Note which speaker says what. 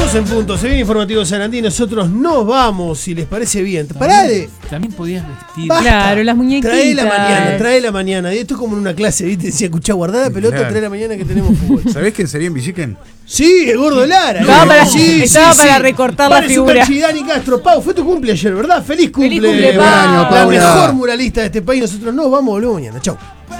Speaker 1: 2 en punto, se viene Informativo Sarandí. Nosotros nos vamos, si les parece bien. Pará de.
Speaker 2: También podías vestir.
Speaker 1: Basta.
Speaker 3: Claro, las muñequitas.
Speaker 1: Trae la mañana. Y esto es como en una clase, ¿viste? Decía, escuchá, guardá la pelota,
Speaker 4: Claro.
Speaker 1: trae la mañana que tenemos fútbol.
Speaker 4: ¿Sabés quién sería en Biciquen?
Speaker 1: Sí, el gordo Lara.
Speaker 3: Estaba para recortar la figura.
Speaker 1: Dani Castro. Pau, fue tu cumple ayer, ¿verdad? Feliz cumple.
Speaker 3: Feliz cumple, Pau.
Speaker 1: La
Speaker 4: Paula.
Speaker 1: mejor muralista de este país. Nosotros nos vamos, volvemos mañana. Chau.